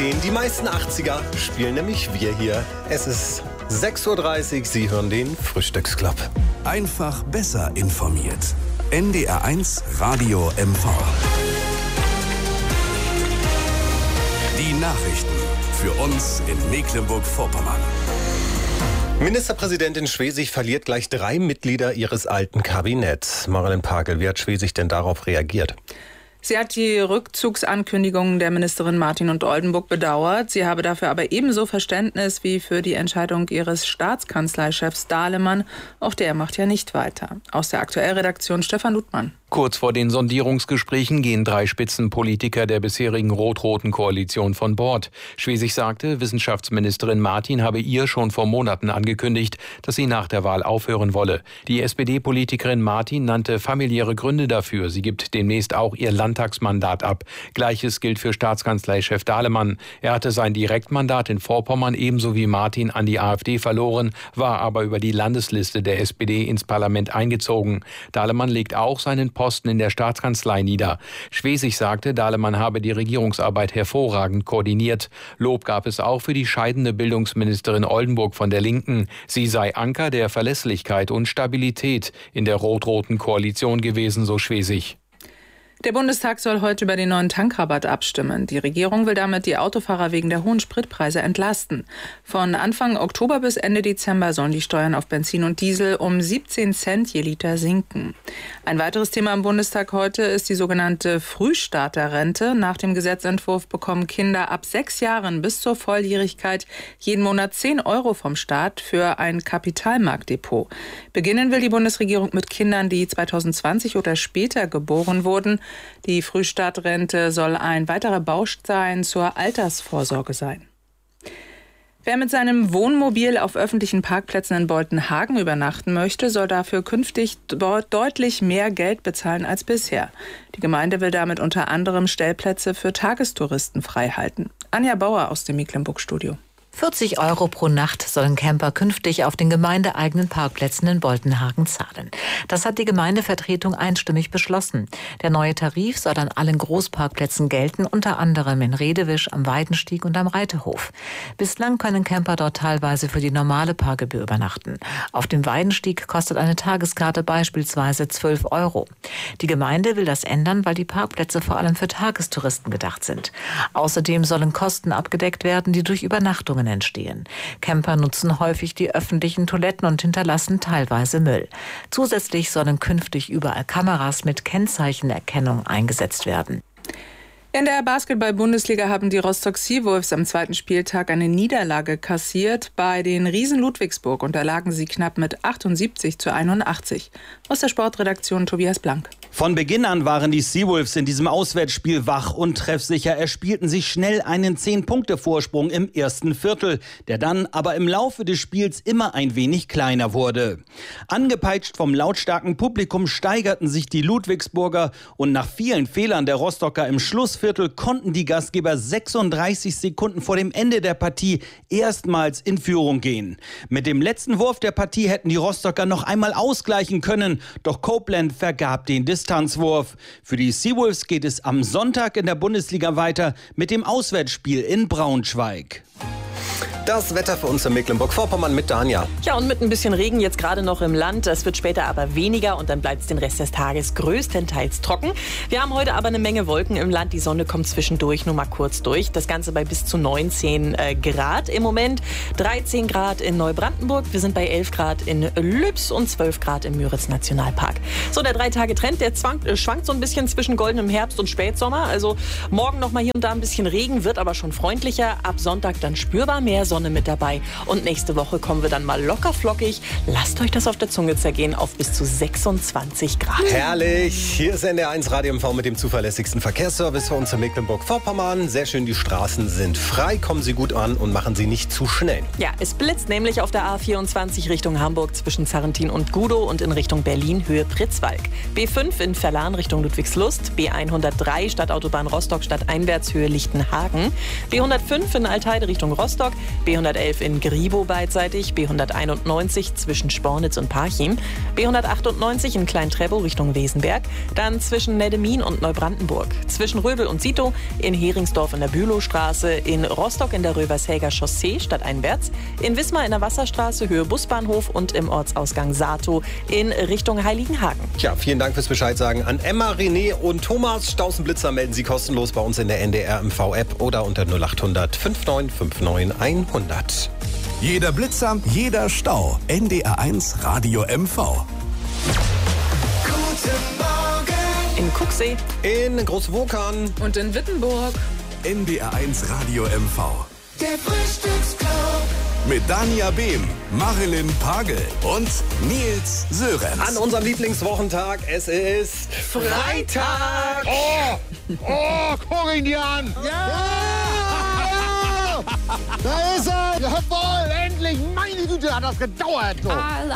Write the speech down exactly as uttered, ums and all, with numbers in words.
gesehen. Die meisten achtziger spielen nämlich wir hier. Es ist sechs Uhr dreißig, Sie hören den Frühstücksclub. Einfach besser informiert. N D R eins Radio M V. Die Nachrichten für uns in Mecklenburg-Vorpommern. Ministerpräsidentin Schwesig verliert gleich drei Mitglieder ihres alten Kabinetts. Marilyn Pakel, wie hat Schwesig denn darauf reagiert? Sie hat die Rückzugsankündigungen der Ministerin Martin und Oldenburg bedauert. Sie habe dafür aber ebenso Verständnis wie für die Entscheidung ihres Staatskanzleichefs Dahlemann. Auch der macht ja nicht weiter. Aus der Aktuellredaktion Stefan Ludmann. Kurz vor den Sondierungsgesprächen gehen drei Spitzenpolitiker der bisherigen rot-roten Koalition von Bord. Schwesig sagte, Wissenschaftsministerin Martin habe ihr schon vor Monaten angekündigt, dass sie nach der Wahl aufhören wolle. Die S P D-Politikerin Martin nannte familiäre Gründe dafür. Sie gibt demnächst auch ihr Landtagsmandat ab. Gleiches gilt für Staatskanzleichef Dahlemann. Er hatte sein Direktmandat in Vorpommern ebenso wie Martin an die AfD verloren, war aber über die Landesliste der S P D ins Parlament eingezogen. Dahlemann legt auch seinen Posten in der Staatskanzlei nieder. Schwesig sagte, Dahlemann habe die Regierungsarbeit hervorragend koordiniert. Lob gab es auch für die scheidende Bildungsministerin Oldenburg von der Linken. Sie sei Anker der Verlässlichkeit und Stabilität in der rot-roten Koalition gewesen, so Schwesig. Der Bundestag soll heute über den neuen Tankrabatt abstimmen. Die Regierung will damit die Autofahrer wegen der hohen Spritpreise entlasten. Von Anfang Oktober bis Ende Dezember sollen die Steuern auf Benzin und Diesel um siebzehn Cent je Liter sinken. Ein weiteres Thema im Bundestag heute ist die sogenannte Frühstarterrente. Nach dem Gesetzentwurf bekommen Kinder ab sechs Jahren bis zur Volljährigkeit jeden Monat zehn Euro vom Staat für ein Kapitalmarktdepot. Beginnen will die Bundesregierung mit Kindern, die zweitausendzwanzig oder später geboren wurden. Die Frühstartrente soll ein weiterer Baustein zur Altersvorsorge sein. Wer mit seinem Wohnmobil auf öffentlichen Parkplätzen in Boltenhagen übernachten möchte, soll dafür künftig deutlich mehr Geld bezahlen als bisher. Die Gemeinde will damit unter anderem Stellplätze für Tagestouristen freihalten. Anja Bauer aus dem Mecklenburg-Studio. vierzig Euro pro Nacht sollen Camper künftig auf den gemeindeeigenen Parkplätzen in Boltenhagen zahlen. Das hat die Gemeindevertretung einstimmig beschlossen. Der neue Tarif soll an allen Großparkplätzen gelten, unter anderem in Redewisch, am Weidenstieg und am Reiterhof. Bislang können Camper dort teilweise für die normale Parkgebühr übernachten. Auf dem Weidenstieg kostet eine Tageskarte beispielsweise zwölf Euro. Die Gemeinde will das ändern, weil die Parkplätze vor allem für Tagestouristen gedacht sind. Außerdem sollen Kosten abgedeckt werden, die durch Übernachtungen entstehen. Camper nutzen häufig die öffentlichen Toiletten und hinterlassen teilweise Müll. Zusätzlich sollen künftig überall Kameras mit Kennzeichenerkennung eingesetzt werden. In der Basketball-Bundesliga haben die Rostock Seawolves am zweiten Spieltag eine Niederlage kassiert. Bei den Riesen Ludwigsburg unterlagen sie knapp mit achtundsiebzig zu einundachtzig. Aus der Sportredaktion Tobias Blank. Von Beginn an waren die Seawolves in diesem Auswärtsspiel wach und treffsicher, erspielten sich schnell einen zehn-Punkte-Vorsprung im ersten Viertel, der dann aber im Laufe des Spiels immer ein wenig kleiner wurde. Angepeitscht vom lautstarken Publikum steigerten sich die Ludwigsburger und nach vielen Fehlern der Rostocker im Schlussviertel konnten die Gastgeber sechsunddreißig Sekunden vor dem Ende der Partie erstmals in Führung gehen. Mit dem letzten Wurf der Partie hätten die Rostocker noch einmal ausgleichen können, doch Copeland vergab den Distanzwurf. Für die Seawolves geht es am Sonntag in der Bundesliga weiter mit dem Auswärtsspiel in Braunschweig. Das Wetter für uns in Mecklenburg-Vorpommern mit Danja. Ja, und mit ein bisschen Regen jetzt gerade noch im Land. Es wird später aber weniger und dann bleibt es den Rest des Tages größtenteils trocken. Wir haben heute aber eine Menge Wolken im Land. Die Sonne kommt zwischendurch nur mal kurz durch. Das Ganze bei bis zu neunzehn äh, Grad im Moment. dreizehn Grad in Neubrandenburg. Wir sind bei elf Grad in Lübs und zwölf Grad im Müritz-Nationalpark. So, der drei-Tage-Trend, der zwank, äh, schwankt so ein bisschen zwischen goldenem Herbst und Spätsommer. Also morgen noch mal hier und da ein bisschen Regen, wird aber schon freundlicher. Ab Sonntag dann spürbar mehr Sonne mit dabei. Und nächste Woche kommen wir dann mal locker flockig. Lasst euch das auf der Zunge zergehen auf bis zu sechsundzwanzig Grad. Herrlich. Hier ist N D R eins Radio M V mit dem zuverlässigsten Verkehrsservice für uns in Mecklenburg-Vorpommern. Sehr schön, die Straßen sind frei. Kommen Sie gut an und machen Sie nicht zu schnell. Ja, es blitzt nämlich auf der A vierundzwanzig Richtung Hamburg zwischen Zarrentin und Gudow und in Richtung Berlin Höhe Pritzwalk. B fünf in Verlan Richtung Ludwigslust. B hundertdrei Stadtautobahn Rostock stadteinwärts Höhe Lichtenhagen. B hundertfünf in Altheide Richtung Rostock. B hundertelf in Gribow beidseitig, B hunderteinundneunzig zwischen Spornitz und Parchim, B hundertachtundneunzig in Klein-Treppow Richtung Wesenberg, dann zwischen Neddemin und Neubrandenburg, zwischen Röbel und Sito, in Heringsdorf in der Bülowstraße, in Rostock in der Rövershäger Chaussee stadteinwärts, in Wismar in der Wasserstraße Höhe Busbahnhof und im Ortsausgang Sato in Richtung Heiligenhagen. Tja, vielen Dank fürs Bescheid sagen an Emma, René und Thomas. Stausenblitzer melden Sie kostenlos bei uns in der N D R M V-App oder unter null acht hundert fünfundneunzig neunundfünfzig hundert. Jeder Blitzer, jeder Stau. N D R eins Radio M V. In Kuxee, In Großwokern. Und in Wittenburg. N D R eins Radio M V. Der Frühstücksclub. Mit Dania Behm, Marilyn Pagel und Nils Sörenz. An unserem Lieblingswochentag, es ist Freitag. Oh, oh, guck ihn dir an. Ja! Ja! Da ist er. Jawohl, endlich. Meine Güte, hat das gedauert. So.